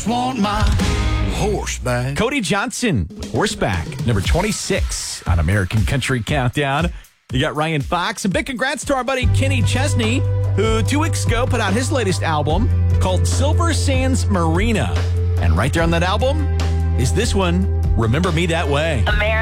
just want my horseback. Cody Johnson, Horseback, number 26 on American Country Countdown. You got Ryan Fox. And big congrats to our buddy Kenny Chesney, who 2 weeks ago put out his latest album called Silver Sands Marina. And right there on that album is this one, Remember Me That Way.